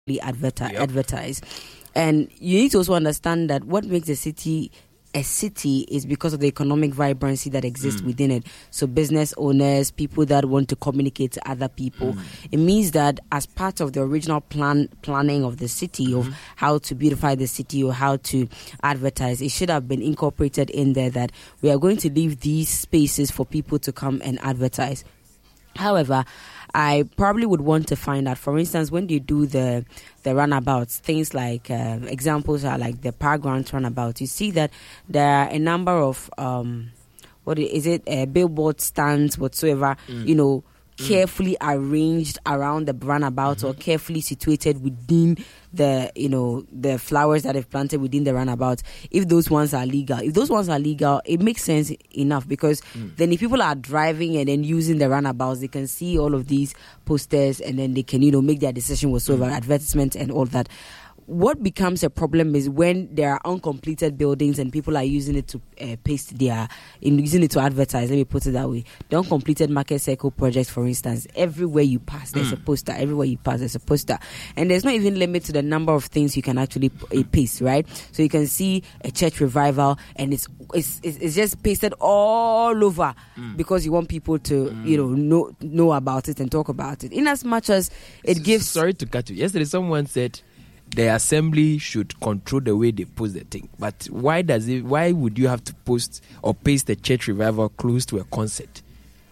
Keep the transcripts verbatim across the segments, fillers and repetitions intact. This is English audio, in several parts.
advertise, yep. advertise. And you need to also understand that what makes a city a city is because of the economic vibrancy that exists mm. within it. So business owners, people that want to communicate to other people. Mm. It means that as part of the original plan planning of the city, mm-hmm. of how to beautify the city or how to advertise, it should have been incorporated in there that we are going to leave these spaces for people to come and advertise. However, I probably would want to find out, for instance, when you do the the runabouts, things like, uh, examples are like the Paragrant runabout, you see that there are a number of, um, what is it, uh, billboard stands, whatsoever, mm. you know, carefully mm. arranged around the runabout mm-hmm. or carefully situated within the, you know, the flowers that have planted within the runabout. If those ones are legal, if those ones are legal, it makes sense enough because mm. then if people are driving and then using the runabouts, they can see all of these posters and then they can, you know, make their decision whatsoever, mm. advertisement and all that. What becomes a problem is when there are uncompleted buildings and people are using it to uh, paste their, in using it to advertise. Let me put it that way. The uncompleted market circle projects, for instance, everywhere you pass, there's mm. a poster. Everywhere you pass, there's a poster. And there's not even limit to the number of things you can actually uh, paste, right? So you can see a church revival and it's it's, it's just pasted all over mm. because you want people to, mm. you know, know, know about it and talk about it. In as much as it gives... Sorry to cut you. Yesterday someone said the assembly should control the way they post the thing. But why does it? Why would you have to post or paste a church revival close to a concert?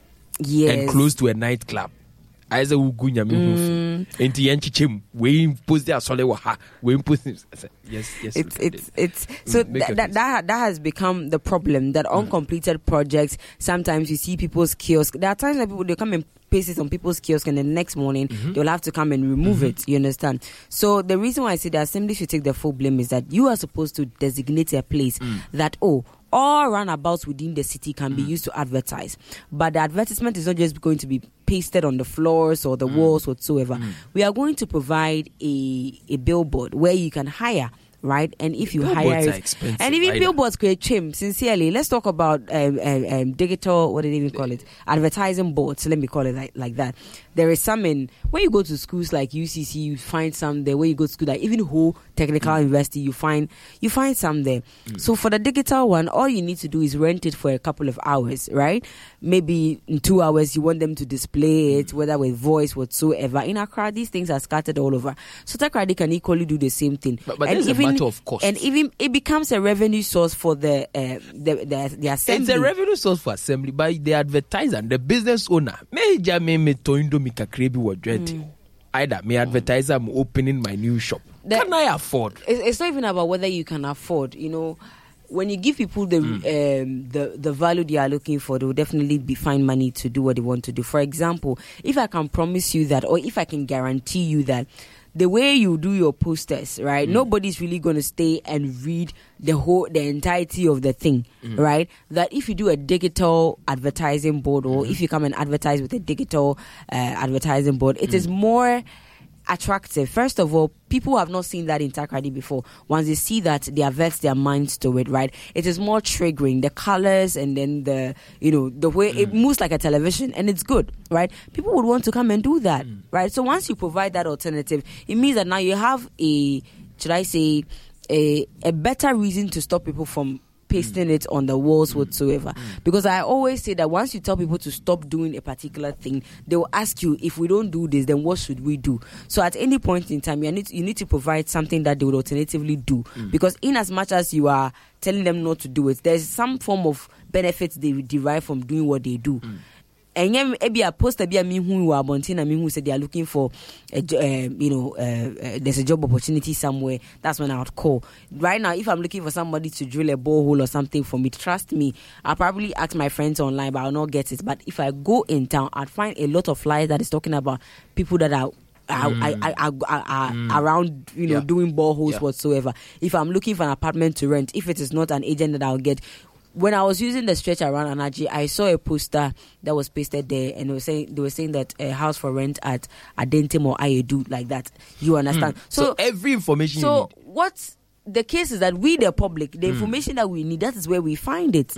Yes. And close to a nightclub? As a ugunya me enti yanchichem we post there solid waha we post yes yes it's it's it's so mm, that, that that that has become the problem that mm. uncompleted projects, sometimes you see people's kiosks. There are times that people they come and paste it on people's kiosks and the next morning mm-hmm. they'll have to come and remove mm-hmm. it, you understand? So the reason why I say the assembly should take the full blame is that you are supposed to designate a place mm. that oh all runabouts within the city can mm. be used to advertise. But the advertisement is not just going to be pasted on the floors or the mm. walls whatsoever. Mm. We are going to provide a, a billboard where you can hire, right? And if you billboards hire it, and even either. billboards create chim, sincerely, let's talk about um, um, um, digital, what do they even call it? Advertising boards, let me call it like, like that. There is some in, when you go to schools like U C C, you find some there. When you go to school like even Ho Technical mm. University, you find you find some there. Mm. So for the digital one, all you need to do is rent it for a couple of hours, right? Maybe in two hours you want them to display it, mm. whether with voice whatsoever. In Accra, these things are scattered all over. So Takoradi can equally do the same thing. But, but and there's even, a matter of cost. And even it becomes a revenue source for the uh, the, the the assembly. It's a revenue source for assembly by the advertiser, the business owner. Major me me toindo mi kakrebi wa dwenti. Either me advertiser, I'm opening my new shop. The, can I afford? It's not even about whether you can afford. You know, when you give people the mm. um, the the value they are looking for, they will definitely be find money to do what they want to do. For example, if I can promise you that, or if I can guarantee you that, the way you do your posters, right? Mm. Nobody's really going to stay and read the whole, the entirety of the thing, mm. right? That if you do a digital advertising board, or mm. if you come and advertise with a digital uh, advertising board, it mm. is more attractive. First of all, people have not seen that in Takoradi before. Once they see that, they avert their minds to it, right? It is more triggering. The colors and then the, you know, the way mm. it moves like a television, and it's good, right? People would want to come and do that, mm. right? So once you provide that alternative, it means that now you have a, should I say, a, a better reason to stop people from pasting mm. it on the walls mm. whatsoever. Mm. Because I always say that once you tell people to stop doing a particular thing, they will ask you, if we don't do this, then what should we do? So at any point in time, you need to, you need to provide something that they would alternatively do. Mm. Because in as much as you are telling them not to do it, there's some form of benefits they derive from doing what they do. Mm. And then maybe a poster be a me who are Bontina me who said they are looking for a, uh, you know uh, uh, there's a job opportunity somewhere. That's when I would call. Right now, if I'm looking for somebody to drill a borehole or something for me, trust me, I'll probably ask my friends online, but I'll not get it. But if I go in town, I'd find a lot of flyers that is talking about people that are Are, mm. I, I, I, I, mm. around, you know, yeah. doing boreholes yeah. whatsoever. If I'm looking for an apartment to rent, if it is not an agent that I'll get. When I was using the stretch around Anaji, I saw a poster that was pasted there, and they were saying they were saying that a house for rent at Adentim or Ayedu, like that. You understand? Mm. So, so every information. So you need. What's the case is that we, the public, the mm. information that we need, that is where we find it. Mm.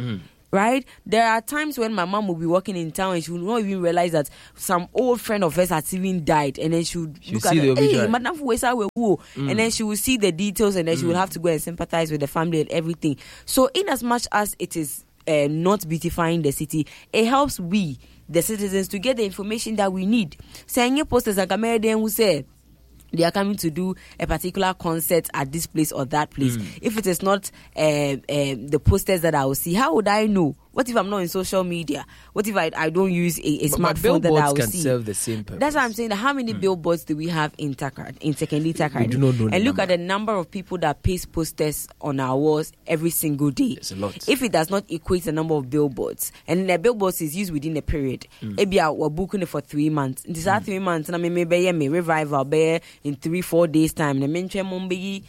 right? There are times when my mom will be walking in town and she will not even realize that some old friend of hers has even died, and then she would She'll look see at the her, hey, obituary. Madam Fuwesa we wo," and then she will see the details, and then she will have to go and sympathize with the family and everything. So in as much as it is uh, not beautifying the city, it helps we, the citizens, to get the information that we need. Saying your posters and Cameroon who say they are coming to do a particular concert at this place or that place. Mm. If it is not uh, uh, the posters that I will see, how would I know? What if I'm not in social media? What if I, I don't use a, a smartphone that I will can see? Serve the same purpose. That's what I'm saying. That how many mm. billboards do we have in Takard, in Secondly Takard? do not know and the look number. at the number of people that paste posters on our walls every single day. It's a lot. If it does not equate the number of billboards, and the billboards is used within a period, maybe mm. we're booking it for three months. In these mm. three months, and I mean maybe me revival be in three four days time. Mm.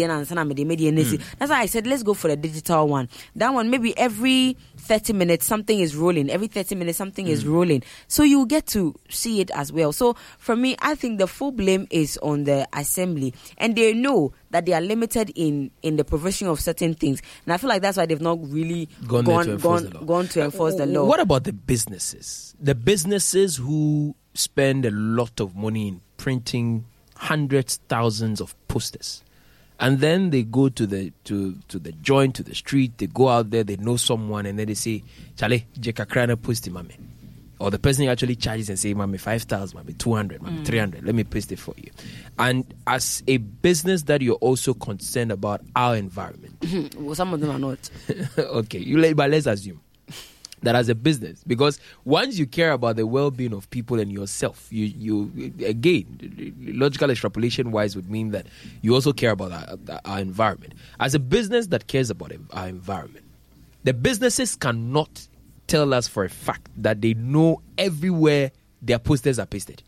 That's why I said let's go for the digital one. That one maybe every thirty minutes something is rolling. Every thirty minutes something mm. is rolling. So you get to see it as well. So for me, I think the full blame is on the assembly, and they know that they are limited in, in the provision of certain things. And I feel like that's why they've not really gone, gone, to, gone, enforce gone to enforce the law. What about the businesses? The businesses who spend a lot of money in printing hundreds, thousands of posters. And then they go to the to, to the joint, to the street, they go out there, they know someone, and then they say, Chale, Jeka Krana post it, mame. Or the person actually charges and say, mame, five thousand, mame, two hundred, mame, mm. three hundred, let me paste it for you. And as a business that you're also concerned about our environment. Well, some of them are not. Okay, you but let's assume that as a business, because once you care about the well-being of people and yourself, you you again, logical extrapolation wise would mean that you also care about our, our environment. As a business that cares about our environment, the businesses cannot tell us for a fact that they know everywhere their posters are pasted.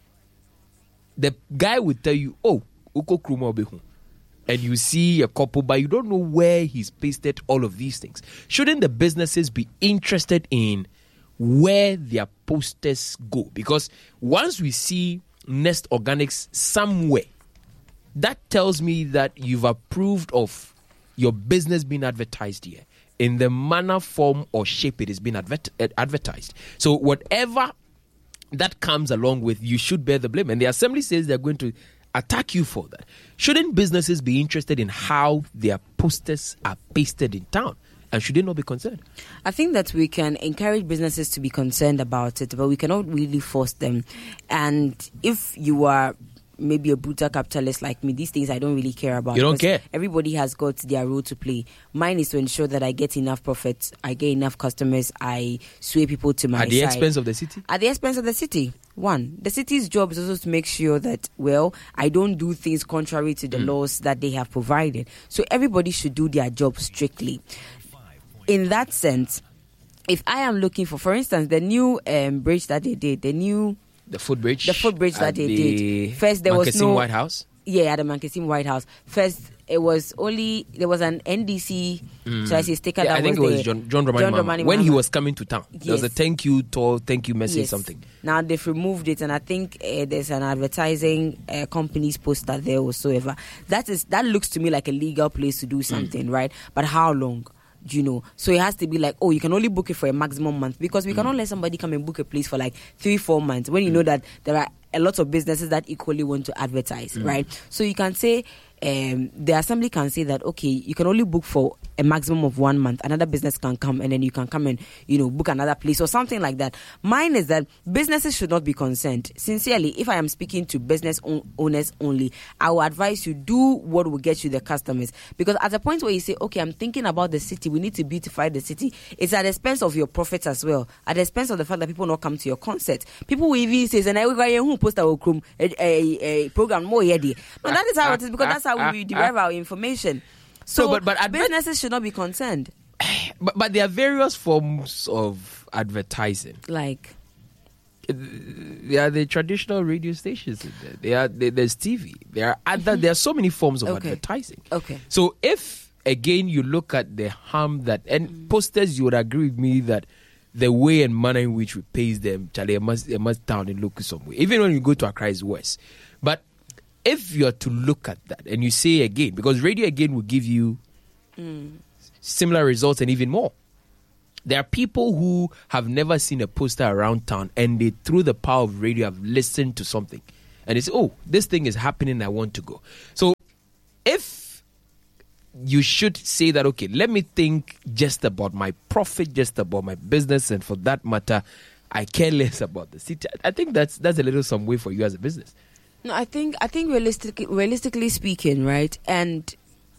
The guy would tell you, oh, uko kruma obehu. And you see a couple, but you don't know where he's pasted all of these things. Shouldn't the businesses be interested in where their posters go? Because once we see Nest Organics somewhere, that tells me that you've approved of your business being advertised here in the manner, form, or shape it is being adver- advertised. So whatever that comes along with, you should bear the blame. And the assembly says they're going to attack you for that. Shouldn't businesses be interested in how their posters are pasted in town? And should they not be concerned? I think that we can encourage businesses to be concerned about it, but we cannot really force them. And if you are maybe a brutal capitalist like me, these things I don't really care about. You don't care? Everybody has got their role to play. Mine is to ensure that I get enough profits, I get enough customers, I sway people to my side. At the expense of the city? At the expense of the city. One, the city's job is also to make sure that, well, I don't do things contrary to the mm. laws that they have provided. So everybody should do their job strictly. In that sense, if I am looking for, for instance, the new um, bridge that they did, the new... The footbridge? The footbridge that they the did. First, there Mankasim was no... White House? Yeah, at the Mankasim White House. First, it was only... There was an N D C... Mm. So I say sticker yeah, that I think was it was John, John Dramani John Mahama. Dramani When Mahama. he was coming to town. Yes. There was a thank you tour, thank you message, yes. something. Now they've removed it, and I think uh, there's an advertising uh, company's poster there whatsoever. That is that looks to me like a legal place to do something, mm. right? But how long? You know, so it has to be like, oh, you can only book it for a maximum month, because we mm. cannot let somebody come and book a place for like three, four months when you mm. know that there are a lot of businesses that equally want to advertise, mm. right? So you can say, um, the assembly can say that, okay, you can only book for a maximum of one month. Another business can come, and then you can come and, you know, book another place or something like that. Mine is that businesses should not be concerned. Sincerely, if I am speaking to business own- owners only, I will advise you, do what will get you the customers. Because at the point where you say, okay, I'm thinking about the city, we need to beautify the city, it's at the expense of your profits as well. At the expense of the fact that people not come to your concert. People will even say, and I will post our a program more yedi. No, that is how it is, because that's how we derive our information. So, so but, but adver- businesses should not be concerned. But, but there are various forms of advertising. Like? There are the traditional radio stations. There are, there, there's T V. There are other. There are so many forms of okay. advertising. Okay. So if, again, you look at the harm that... And mm. posters, you would agree with me that the way and manner in which we paste them, Charlie, it must, it must down and look somewhere. Even when you go to Accra, it's worse. But if you're to look at that and you say again, because radio again will give you mm. similar results and even more. There are people who have never seen a poster around town, and they, through the power of radio, have listened to something. And they say, oh, this thing is happening, I want to go. So if you should say that, okay, let me think just about my profit, just about my business, and for that matter, I care less about the city. I think that's that's a little some way for you as a business. No, I think I think realistically, realistically speaking, right, and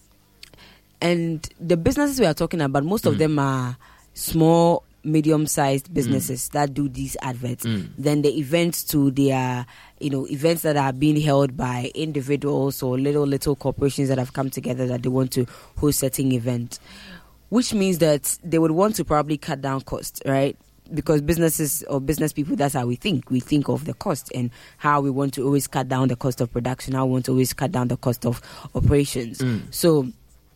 and the businesses we are talking about, most mm. of them are small, medium-sized businesses mm. that do these adverts. Mm. Then the events too, they are, you know, events that are being held by individuals or little little corporations that have come together that they want to host certain event, which means that they would want to probably cut down costs, right? Because businesses or business people, that's how we think. We think of the cost and how we want to always cut down the cost of production, how we want to always cut down the cost of operations. Mm. So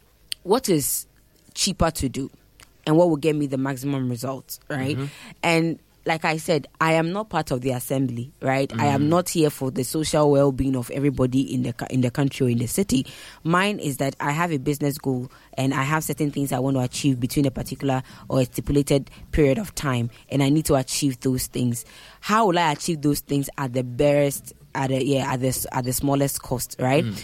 what is cheaper to do and what will get me the maximum results, right? Mm-hmm. And like I said, I am not part of the assembly, right? Mm-hmm. I am not here for the social well-being of everybody in the in the country or in the city. Mine is that I have a business goal and I have certain things I want to achieve between a particular or a stipulated period of time, and I need to achieve those things. How will I achieve those things at the barest, at the yeah, at the at the smallest cost, right? Mm.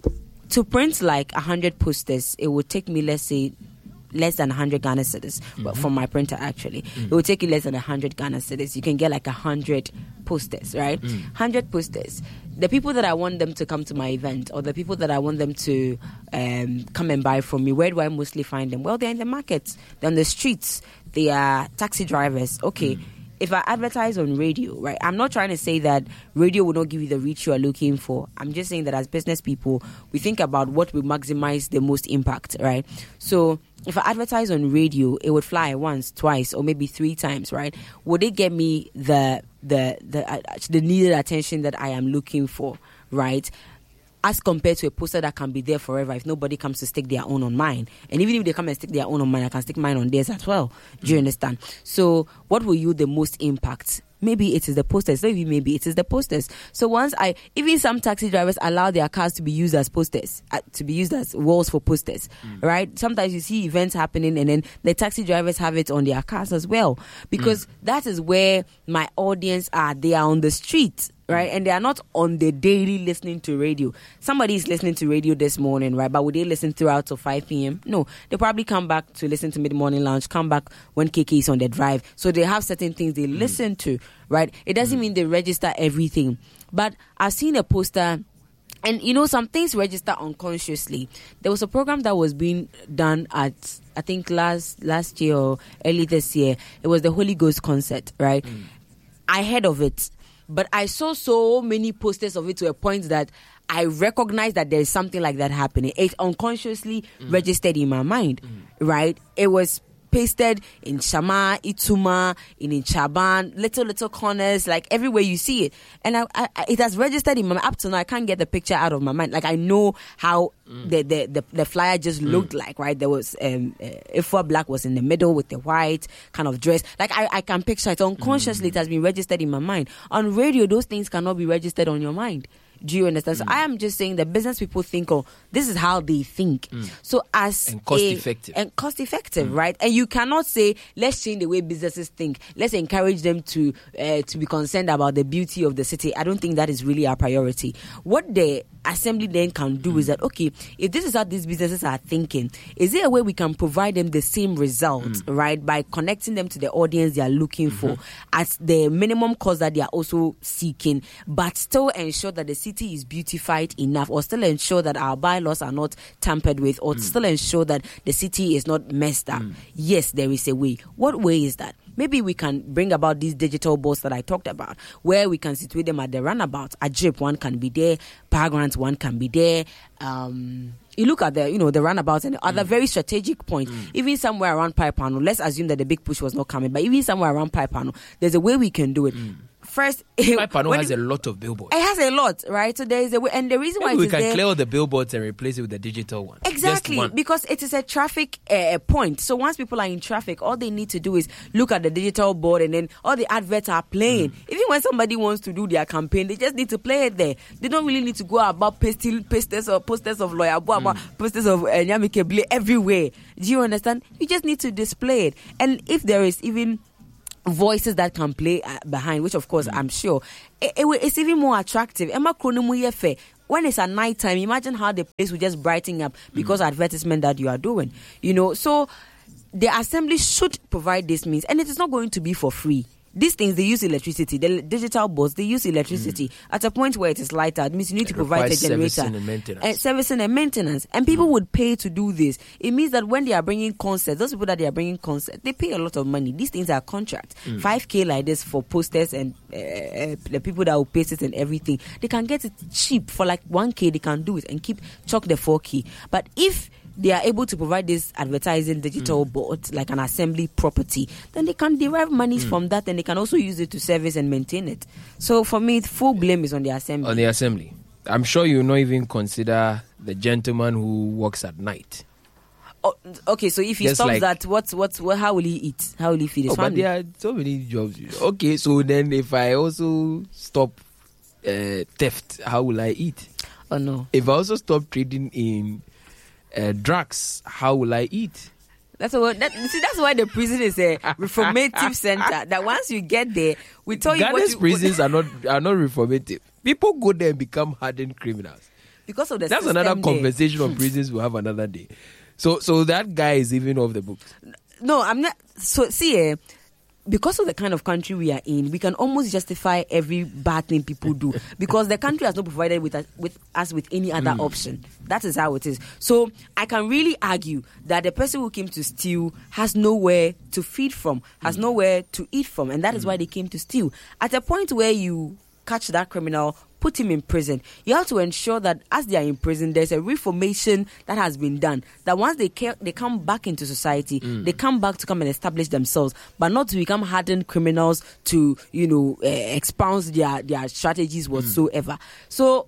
To print like a hundred posters, it would take me, let's say, less than one hundred Ghana cedis, mm-hmm. but from my printer actually. Mm. It will take you less than one hundred Ghana cedis. You can get like one hundred posters, right? Mm. one hundred posters. The people that I want them to come to my event, or the people that I want them to um, come and buy from me, where do I mostly find them? Well, they're in the markets, they're on the streets, they are taxi drivers. Okay. Mm. If I advertise on radio, right, I'm not trying to say that radio will not give you the reach you are looking for. I'm just saying that as business people, we think about what will maximize the most impact, right? So if I advertise on radio, it would fly once, twice, or maybe three times, right? Would it get me the the the uh, the needed attention that I am looking for, right? As compared to a poster that can be there forever if nobody comes to stick their own on mine. And even if they come and stick their own on mine, I can stick mine on theirs as well. Do you understand? So what will you the most impact? Maybe it is the posters. Maybe maybe it is the posters. So once I, even some taxi drivers allow their cars to be used as posters, uh, to be used as walls for posters, mm. right? Sometimes you see events happening and then the taxi drivers have it on their cars as well. Because mm. that is where my audience are. They are on the street, right? And they are not on the daily listening to radio. Somebody is listening to radio this morning, right? But would they listen throughout till five p.m.? No. They probably come back to listen to Mid-Morning Lounge, come back when K K is on the drive. So they have certain things they mm. listen to, right? It doesn't mm. mean they register everything. But I've seen a poster, and you know, some things register unconsciously. There was a program that was being done at, I think last last year or early this year. It was the Holy Ghost concert, right? Mm. I heard of it. But I saw so many posters of it to a point that I recognized that there is something like that happening. It unconsciously mm. registered in my mind, mm. right? It was pasted in Shama, Ituma, in Chaban, little, little corners, like everywhere you see it. And I, I, it has registered in my mind. Up to now, I can't get the picture out of my mind. Like, I know how mm. the, the, the, the flyer just mm. looked like, right? There was, um, uh, Ifwa Black was in the middle with the white kind of dress. Like, I, I can picture it. Unconsciously, mm. it has been registered in my mind. On radio, those things cannot be registered on your mind. Do you understand? Mm. So I am just saying that business people think, oh, this is how they think. Mm. So as and cost a, effective. And cost effective, mm. right? And you cannot say, let's change the way businesses think. Let's encourage them to uh, to be concerned about the beauty of the city. I don't think that is really our priority. What the assembly then can do mm. is that, okay, if this is how these businesses are thinking, is there a way we can provide them the same results, mm. right? By connecting them to the audience they are looking mm-hmm. for at the minimum cost that they are also seeking, but still ensure that the city is beautified enough, or still ensure that our bylaws are not tampered with, or mm. still ensure that the city is not messed up. Mm. Yes, there is a way. What way is that? Maybe we can bring about these digital boards that I talked about, where we can situate them at the roundabout. At J I P, one can be there. Paragrant, one can be there. Um, you look at the, you know, the roundabouts and the other mm. very strategic points. Mm. Even somewhere around Pipe Panel, let's assume that the big push was not coming, but even somewhere around Pipe Panel, there's a way we can do it. Mm. first, My panel has it, a lot of billboards. It has a lot, right? So there is a way, and the reason Maybe why we it is can there, clear all the billboards and replace it with the digital one. Exactly, because it is a traffic uh, point. So once people are in traffic, all they need to do is look at the digital board, and then all the adverts are playing. Mm. Even when somebody wants to do their campaign, they just need to play it there. They don't really need to go about pasting posters or posters of Lawyer Boama, mm. posters of uh, Nyame Keble everywhere. Do you understand? You just need to display it. And if there is even voices that can play uh, behind, which of course mm. I'm sure, it, it, it's even more attractive. Emma Kronomu when it's at night time, imagine how the place will just brighten up because mm. of advertisement that you are doing. You know, so the assembly should provide this means, and it is not going to be for free. These things, they use electricity. The digital boards, they use electricity. Mm. At a point where it is lighter, it means you need it to provide a generator. Servicing and maintenance. Uh, servicing and maintenance. And people mm. would pay to do this. It means that when they are bringing concerts, those people that they are bringing concerts, they pay a lot of money. These things are contracts. Mm. five K like this for posters and uh, uh, the people that will paste it and everything. They can get it cheap for like one K. They can do it and keep chalk the four K. But if they are able to provide this advertising digital mm. board like an assembly property, then they can derive monies mm. from that, and they can also use it to service and maintain it. So for me, full blame is on the assembly. On the assembly. I'm sure you will not even consider the gentleman who works at night. Oh, okay, so if he Just stops like, that, what, what, what, how will he eat? How will he feed his oh, family? But there are so many jobs. Okay, so then if I also stop uh, theft, how will I eat? Oh no. If I also stop trading in Uh, drugs, how will I eat? That's what. That, see, that's why the prison is a reformative center. That once you get there, we tell you Ghana's what you, prisons are not are not reformative. People go there and become hardened criminals because of the. That's another conversation on prisons. We'll have another day. So, so that guy is even off the books. No, I'm not. So, see, eh, because of the kind of country we are in, we can almost justify every bad thing people do because the country has not provided with us with, us with any other mm. option. That is how it is. So I can really argue that the person who came to steal has nowhere to feed from, has mm. nowhere to eat from, and that is mm. why they came to steal. At a point where you catch that criminal, put him in prison, you have to ensure that as they are in prison, there's a reformation that has been done. That once they ca- they come back into society, mm. they come back to come and establish themselves, but not to become hardened criminals to, you know, uh, expound their, their strategies whatsoever. Mm. So,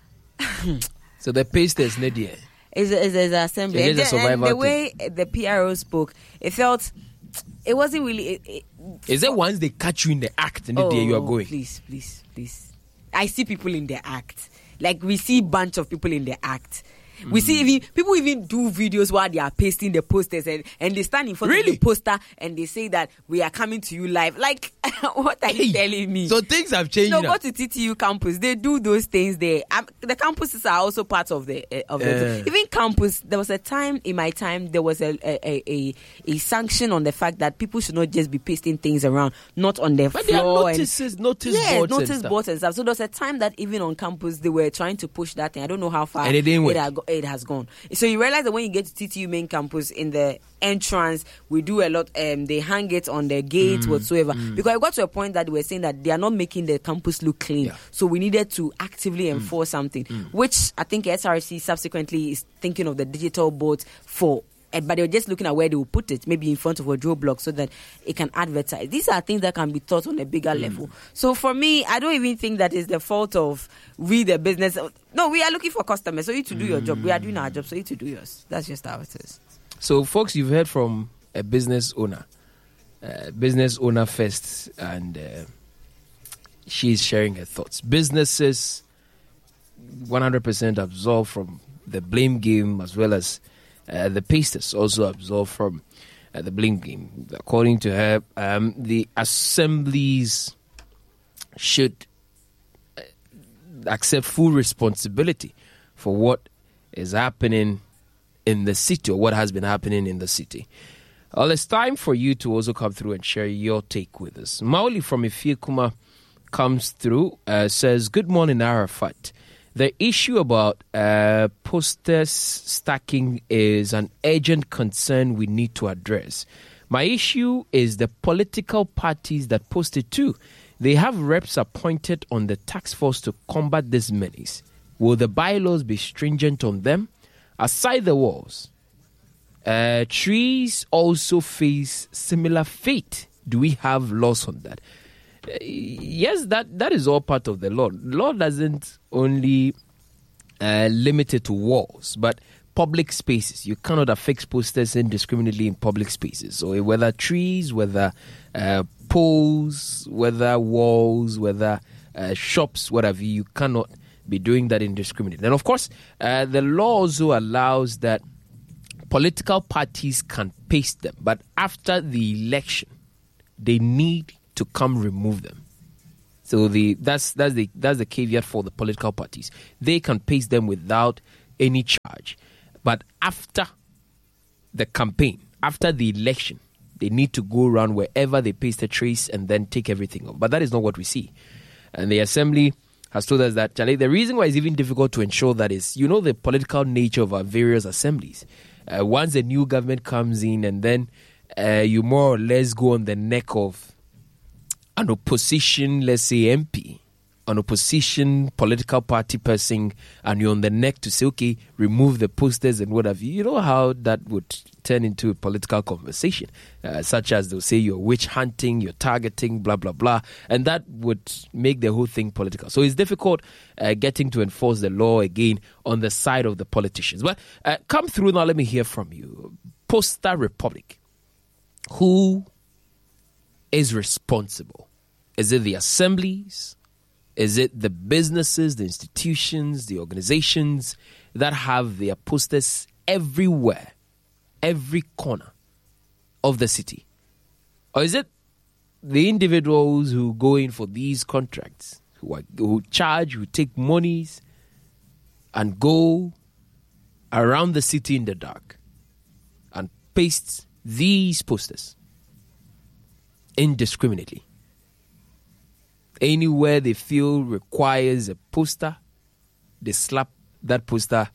so the paste is Nadia. Is is is assembly. And, the, and the way the P R O spoke, it felt. It wasn't really. It, it, is it once they catch you in the act, Nadia, oh, you are going? Please, please, please. I see people in the act. Like we see a bunch of people in the act. Mm. We see even people even do videos while they are pasting the posters and, and they stand in front really? of the poster and they say that we are coming to you live. Like, what are you telling me? So things have changed. No, now. go to T T U campus. They do those things there. Um, the campuses are also part of the uh, of the. Uh. Even campus, there was a time in my time there was a a, a a sanction on the fact that people should not just be pasting things around, not on their but floor. There are notices, and, notice yeah, boards, notice and boards and stuff. So there was a time that even on campus they were trying to push that thing. I don't know how far and it didn't it, work. had, it has gone. So you realize that when you get to T T U main campus, in the entrance, we do a lot. Um, they hang it on the gate mm, whatsoever. Mm. Because it got to a point that they were saying that they are not making the campus look clean. Yeah. So we needed to actively mm. enforce something, mm. which I think S R C subsequently is thinking of the digital boards for. But they were just looking at where they will put it, maybe in front of a Joe block so that it can advertise. These are things that can be taught on a bigger mm. level. So for me, I don't even think that is the fault of we, the business. No, we are looking for customers. So you to do mm. your job. We are doing our job. So you to do yours. That's just how it is. So folks, you've heard from a business owner, uh, business owner first, and uh, she's sharing her thoughts. Businesses one hundred percent absolved from the blame game, as well as Uh, the pastors also absolved from uh, the blame game. According to her, um, the assemblies should uh, accept full responsibility for what is happening in the city, or what has been happening in the city. Well, it's time for you to also come through and share your take with us. Mauli from Ifiekuma comes through, uh, says, "Good morning, Arafat. The issue about uh, posters stacking is an urgent concern we need to address. My issue is the political parties that post it too. They have reps appointed on the task force to combat this menace. Will the bylaws be stringent on them? Aside the walls, uh, trees also face similar fate. Do we have laws on that?" uh, yes, that, that is all part of the law. Law doesn't only uh, limit it to walls, but public spaces. You cannot affix posters indiscriminately in public spaces. So whether trees, whether uh, poles, whether walls, whether uh, shops, whatever, you cannot be doing that indiscriminately. And of course, uh, the law also allows that political parties can paste them, but after the election, they need to come remove them. So the that's that's the that's the caveat for the political parties. They can paste them without any charge. But after the campaign, after the election, they need to go around wherever they paste a trace and then take everything off. But that is not what we see. And the Assembly has told us that, Charlie, the reason why it's even difficult to ensure that is, you know, the political nature of our various assemblies. Uh, once a new government comes in and then uh, you more or less go on the neck of an opposition, let's say M P, an opposition political party person, and you're on the neck to say, okay, remove the posters and whatever. You know how that would turn into a political conversation, uh, such as they'll say you're witch hunting, you're targeting, blah, blah, blah. And that would make the whole thing political. So it's difficult uh, getting to enforce the law again on the side of the politicians. But uh, come through now, let me hear from you. Poster Republic. Who is responsible? Is it the assemblies? Is it the businesses, the institutions, the organizations that have their posters everywhere, every corner of the city? Or is it the individuals who go in for these contracts, who, are, who charge, who take monies and go around the city in the dark and paste these posters indiscriminately? Anywhere they feel requires a poster, they slap that poster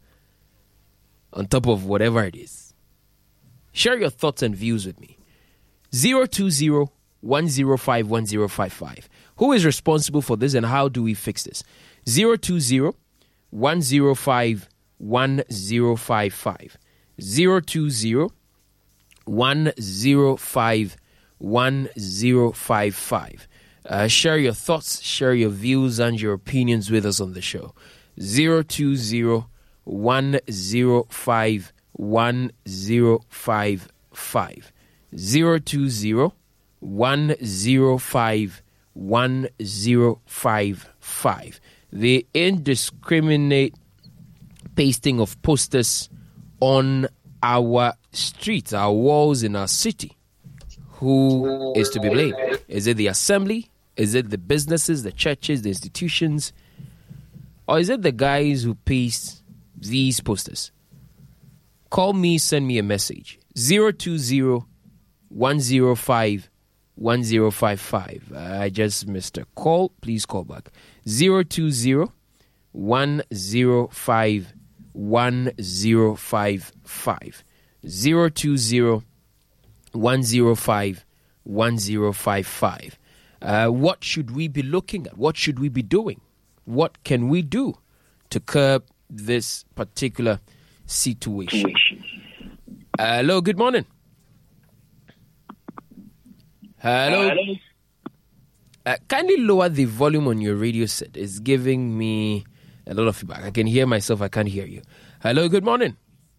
on top of whatever it is. Share your thoughts and views with me. zero two zero, one zero five, one zero five five. Who is responsible for this and how do we fix this? zero two zero, one zero five, one zero five five. zero two zero, one zero five, one zero five five. Uh, share your thoughts, share your views and your opinions with us on the show. zero two zero, one zero five, one zero five five. zero two zero, one zero five, one zero five five. The indiscriminate pasting of posters on our streets, our walls in our city. Who is to be blamed? Is it the assembly? Is it the businesses, the churches, the institutions? Or is it the guys who paste these posters? Call me, send me a message. zero two zero, one zero five, one zero five five. I just missed a call. Please call back. zero two zero, one zero five, one zero five five. zero two zero, one zero five, one zero five five. Uh, what should we be looking at? What should we be doing? What can we do to curb this particular situation? Uh, hello, good morning. Hello. Uh, kindly lower the volume on your radio set. It's giving me a lot of feedback. I can hear myself. I can't hear you. Hello, good morning.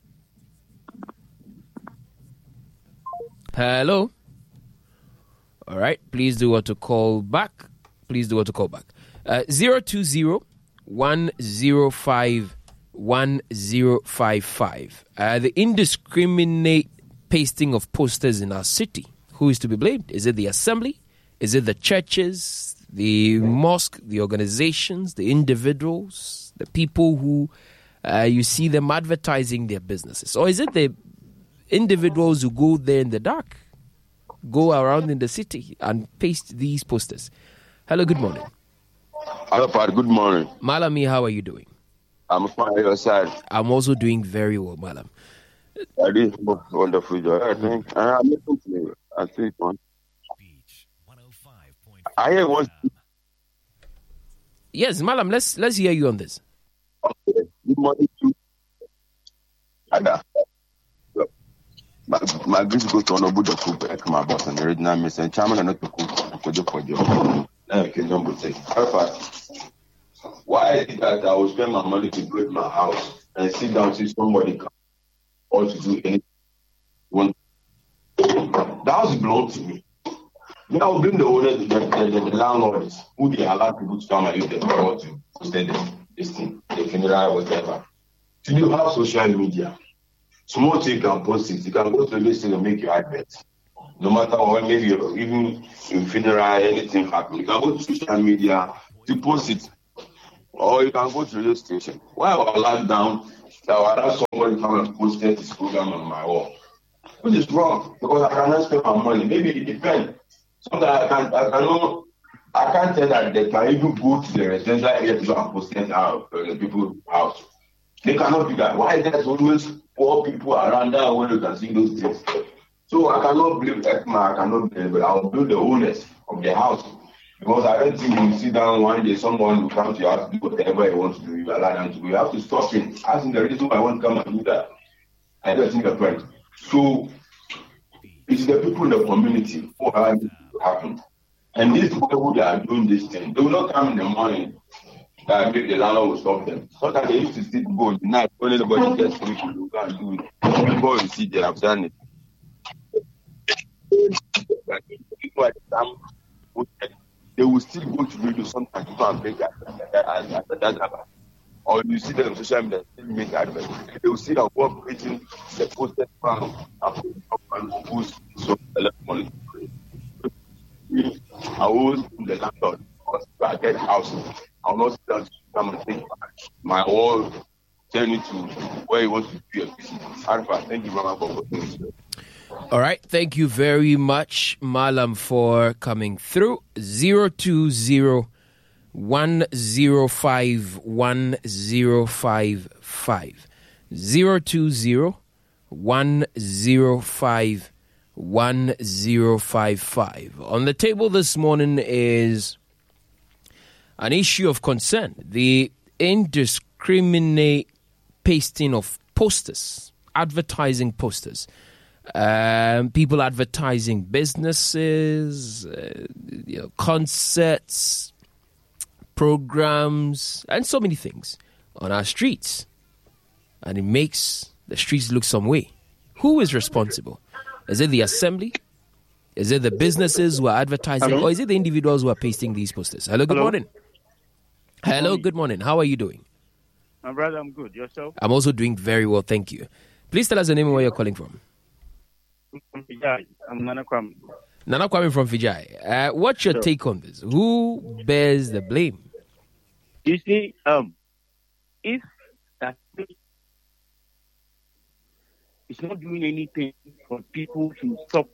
Hello. All right. Please do what to call back. Please do what to call back. Uh, zero two zero, one zero five, one zero five five. Uh, the indiscriminate pasting of posters in our city. Who is to be blamed? Is it the assembly? Is it the churches, the mosque, the organizations, the individuals, the people who uh, you see them advertising their businesses? Or is it the individuals who go there in the dark, go around in the city and paste these posters? Hello, good morning. Hello, Pat. Good morning. Malami, how are you doing? I'm fine. Your side. I'm also doing very well, Malam. That is wonderful. I think. I'm listening to you. I think one. I hear one. Yes, Malam. Let's let's hear you on this. Okay. Good morning to Ada. My my greetings go to Honorable Doctor my boss and the original Mister Chairman and not to cook for job. Okay, number six. Why is it that I will spend my money to build my house and sit down to somebody come or to do anything? One, the house belongs to me. Then I will bring the owners, the, the, the, the landlords, who they allow people to come and use the power to stay this thing, the funeral, whatever. So you have social media. Small thing you can post it. You can go to this thing and make your advert. No matter what, maybe you're, even in funeral, anything happen, you can go to social media to post it. Or you can go to the radio station. Why I was locked down, I will allow somebody come and post this program on my wall. Which is wrong, because I cannot spend my money. Maybe it depends. Sometimes I can't, I cannot, I can't tell that they can even go to the residential area to go and post it out of the people's house. They cannot do that. Why there's always poor people around there where you can see those things? So I cannot blame ECMA, I cannot blame, but I will blame the owners of the house. Because I don't think you sit down one day, someone will come to your house to do whatever he wants to do, you allow them to do. You have to stop him. Asking the reason why I want to come and do that. I don't think the point. So it's the people in the community who allow this to happen. And these people who are doing this thing, they will not come in the morning that maybe the landlord will stop them. Sometimes they used to sit go in the night when anybody gets free to go and do it. Before you see they have done it. People at the time, they will still go to radio sometimes to go and make that. Or you see them on social media, still make adverts. They will see that we're creating the posted plan and who's so money. I will the landlord because I get house. I will not sit down to come and think my whole journey to where he wants to be a business. Alpha, thank you very much for listening. All right. Thank you very much, Malam, for coming through. zero two zero one zero five one zero five five. zero two zero one zero five one zero five five. On the table this morning is an issue of concern. The indiscriminate pasting of posters, advertising posters. Um, people advertising businesses, uh, you know, concerts, programs, and so many things on our streets. And it makes the streets look some way. Who is responsible? Is it the assembly? Is it the businesses who are advertising? Hello? Or is it the individuals who are pasting these posters? Hello, good Hello? morning. Good Hello, morning. Good morning. How are you doing? My brother, I'm good. Yourself? I'm also doing very well, thank you. Please tell us the name and where you're calling from. From Fijai. I'm Nana Kwame. Nana Kwame from Fijai. Uh, what's your sure. take on this? Who bears the blame? You see, um, if that is not doing anything for people to stop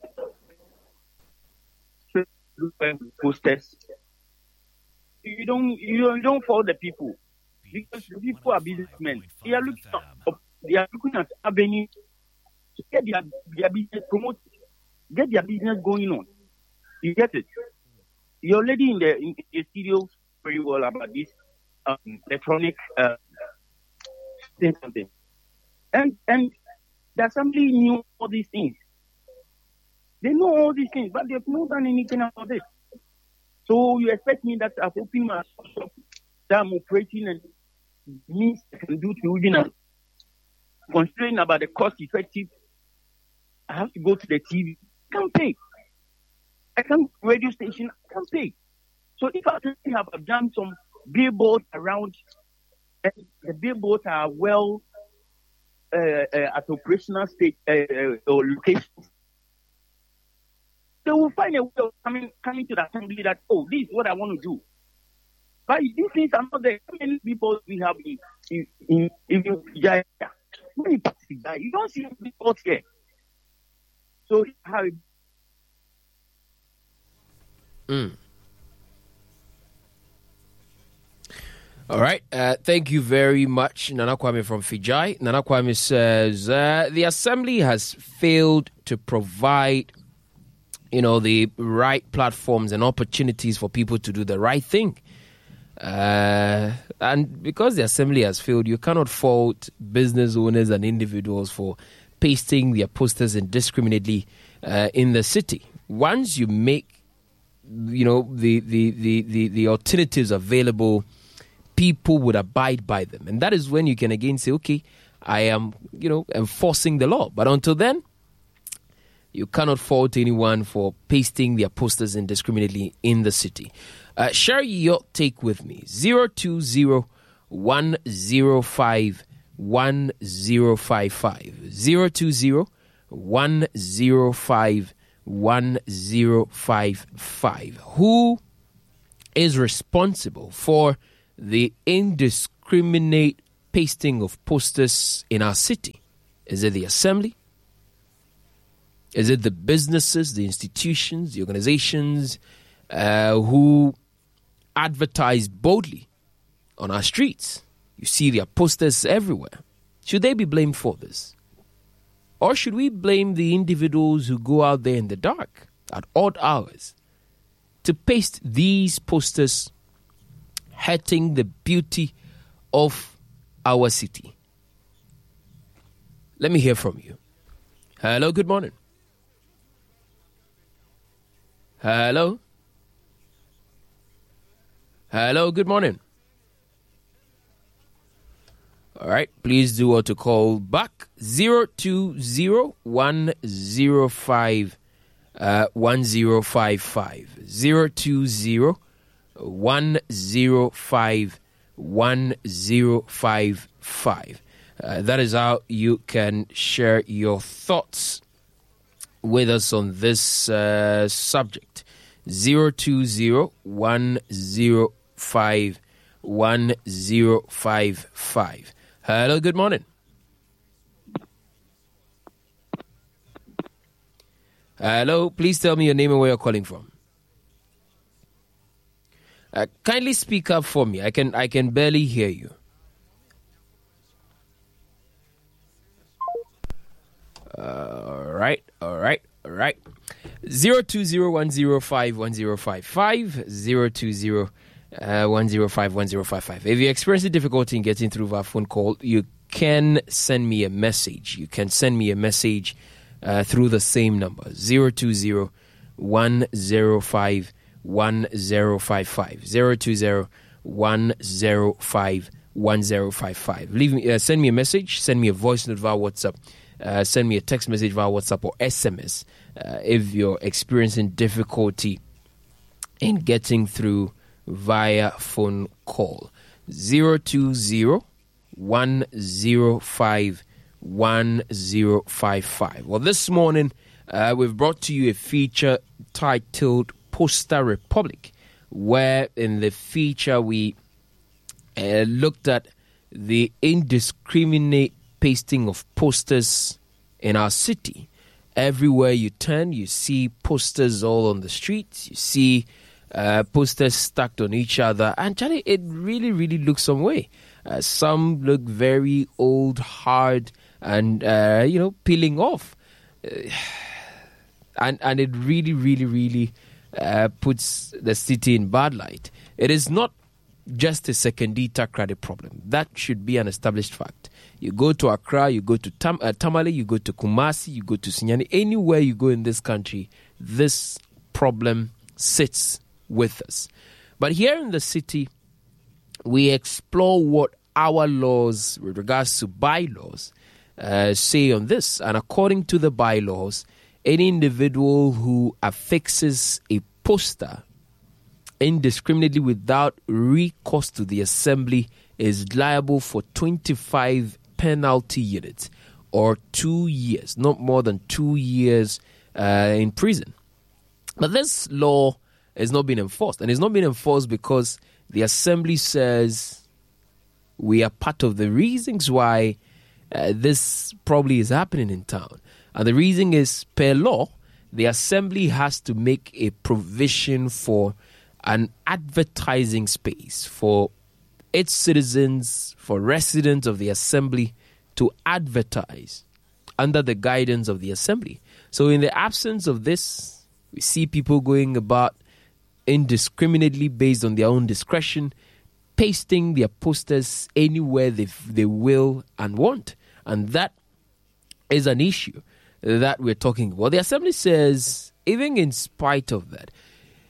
posters, you don't, you don't, you don't follow the people because the people are businessmen. They are looking at, they are looking at avenues to get their, their business promoted, get their business going on. You get it? You're already in the, in the studio very well about this um, electronic uh, thing something. And and the assembly knew all these things. They know all these things, but they've not done anything about it. So you expect me that I've opened my shop, that I'm operating and means I can do to even considering about the cost effective. I have to go to the T V. I can't pay. I can't radio station. I can't pay. So if I have done some billboards around, and the billboards are well uh, uh, at operational state uh, uh, or locations, they will find a way of coming coming to the assembly that, oh, this is what I want to do. But these things are not there. How many people we have in in in, in Fijai? Many people, you don't see people here. So how? Mm. All right. Uh, thank you very much, Nana Kwame from Fijai. Nana Kwame says uh, the assembly has failed to provide, you know, the right platforms and opportunities for people to do the right thing. Uh, and because the assembly has failed, you cannot fault business owners and individuals for pasting their posters indiscriminately uh, in the city. Once you make you know, the, the, the, the, the alternatives available, people would abide by them. And that is when you can again say, okay, I am, you know, enforcing the law. But until then, you cannot fault anyone for pasting their posters indiscriminately in the city. Uh, share your take with me. zero two zero one zero five one zero five five. zero two zero one zero five one zero five five. Who is responsible for the indiscriminate pasting of posters in our city? Is it the assembly? Is it the businesses, the institutions, the organizations uh, who advertise boldly on our streets? You see their posters everywhere. Should they be blamed for this? Or should we blame the individuals who go out there in the dark at odd hours to paste these posters hurting the beauty of our city? Let me hear from you. Hello, good morning. Hello? Hello, good morning. All right, please do want to call back. zero two zero one zero five one zero five five. zero two zero one zero five one zero five five. Uh, that is how you can share your thoughts with us on this uh, subject. zero two zero one zero five one zero five five. Hello, good morning. Hello, please tell me your name and where you're calling from. Uh, kindly speak up for me. I can I can barely hear you. Uh, all right, all right, all right. Zero two zero one zero five one zero five five. Zero two zero one zero five one zero five five. If you're experiencing difficulty in getting through our phone call, you can send me a message. You can send me a message uh, through the same number. Zero two zero one zero five one zero five five. Zero two zero one zero five one zero five five. Leave me, uh, send me a message. Send me a voice note via WhatsApp. Uh, send me a text message via WhatsApp or S M S uh, if you're experiencing difficulty in getting through via phone call. Zero two zero one zero five one zero five five. Well, this morning uh, we've brought to you a feature titled Poster Republic, where in the feature we uh, looked at the indiscriminate pasting of posters in our city. Everywhere you turn, you see posters all on the streets. You see uh, posters stacked on each other. And Charlie, it really, really looks some way. Uh, some look very old, hard, and, uh, you know, peeling off. Uh, and, and it really, really, really uh, puts the city in bad light. It is not just a Secondita credit problem. That should be an established fact. You go to Accra, you go to Tam- uh, Tamale, you go to Kumasi, you go to Sinyani. Anywhere you go in this country, this problem sits with us. But here in the city, we explore what our laws with regards to bylaws uh, say on this. And according to the bylaws, any individual who affixes a poster indiscriminately without recourse to the assembly is liable for twenty-five penalty units or two years, not more than two years uh, in prison. But this law is not being enforced, and it's not being enforced because the assembly says we are part of the reasons why uh, this probably is happening in town. And the reason is, per law, the assembly has to make a provision for an advertising space for its citizens, for residents of the assembly to advertise under the guidance of the assembly. So in the absence of this, we see people going about indiscriminately based on their own discretion, pasting their posters anywhere they, they will and want. And that is an issue that we're talking about. The assembly says, even in spite of that,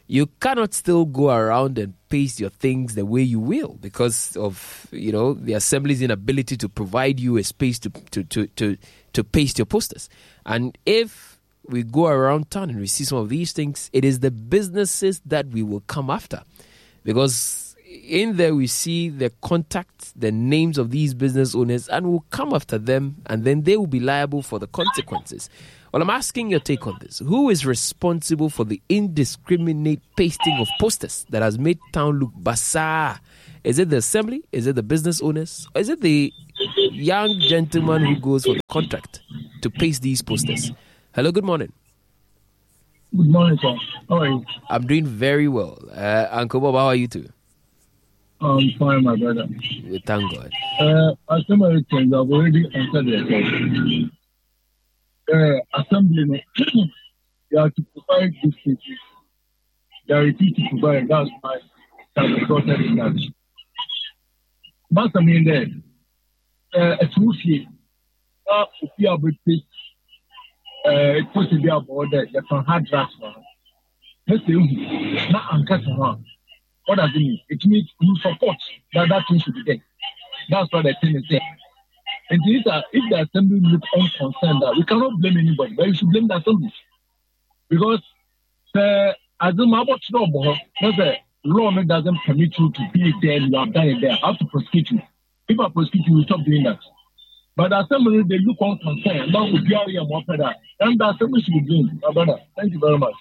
you cannot still go around and paste your things the way you will because of, you know, the assembly's inability to provide you a space to to to to, to paste your posters. And if we go around town and we see some of these things, it is the businesses that we will come after, because in there we see the contacts, the names of these business owners, and we'll come after them, and then they will be liable for the consequences. Well, I'm asking your take on this. Who is responsible for the indiscriminate pasting of posters that has made town look bazaar? Is it the assembly? Is it the business owners? Or is it the young gentleman who goes for the contract to paste these posters? Hello, good morning. Good morning, sir. How are you? I'm doing very well. Uh, Uncle Bob, how are you too? I'm fine, my brother. We thank God. Uh, as some of the things I've already answered yourself. Uh, assembly, they are to provide this thing. They are refused to provide. That's why they have sorted in that. But I mean, there, a true fee. Now, if you are with this, it's supposed to be about that. You can hard draft one. Let's say, not anchor one. What does it mean? It means you support that that thing should be there. That's what the thing is saying. And if the, if the assembly looks unconcerned, that we cannot blame anybody, but we should blame the assembly. Because uh, as a matter of law, the law doesn't permit you to be there, you have done it there. I have to prosecute you. If I prosecute you, we stop doing that. But the assembly, they look unconcerned. Now we be area more for that. And the assembly should be blamed, my brother. Thank you very much.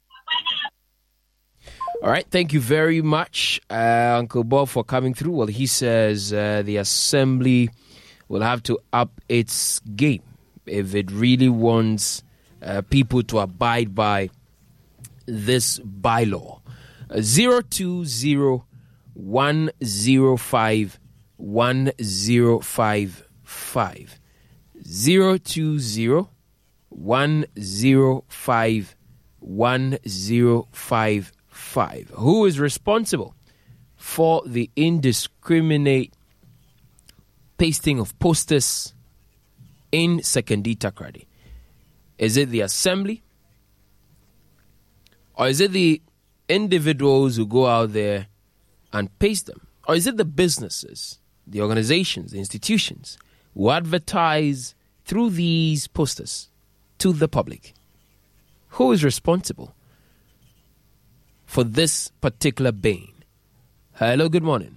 All right, thank you very much, uh, Uncle Bob, for coming through. Well, he says uh, the assembly will have to up its game if it really wants uh, people to abide by this bylaw. Uh, zero two zero one zero five one zero five five zero two zero one zero five one zero five five. Who is responsible for the indiscriminate pasting of posters in Sekondi Takoradi? Is it the assembly? Or is it the individuals who go out there and paste them? Or is it the businesses, the organizations, the institutions who advertise through these posters to the public? Who is responsible for this particular bane? Hello, good morning.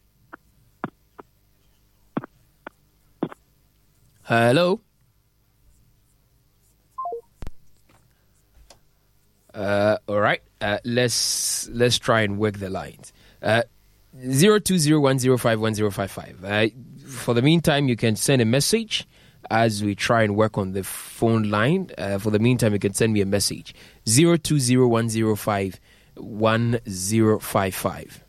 Hello. Uh, all right. Uh, let's let's try and work the lines. Uh, zero two zero one zero five one zero five five. Uh, for the meantime, you can send a message as we try and work on the phone line. Uh, for the meantime, you can send me a message. Zero two zero one zero five one zero five five.